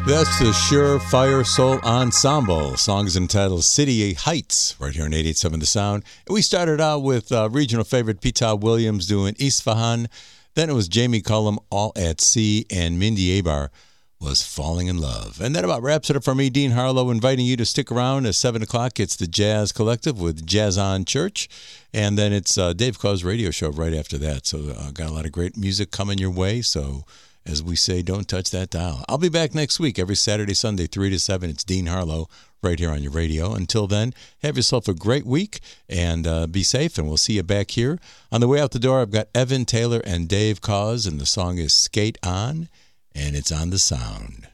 That's the Surefire Soul Ensemble. Song is entitled City Heights, right here on 88.7 The Sound. And we started out with regional favorite Peter Williams doing Isfahan. Then it was Jamie Cullum, All at Sea, and Mindy Abar was Falling in Love. And that about wraps it up for me, Dean Harlow, inviting you to stick around at 7 o'clock. It's the Jazz Collective with Jazz on Church. And then it's Dave Caw's radio show right after that. So got a lot of great music coming your way. So as we say, don't touch that dial. I'll be back next week, every Saturday, Sunday, 3 to 7. It's Dean Harlow right here on your radio. Until then, have yourself a great week and be safe, and we'll see you back here. On the way out the door, I've got Evan Taylor and Dave Cause, and the song is Skate On, and it's on the Sound.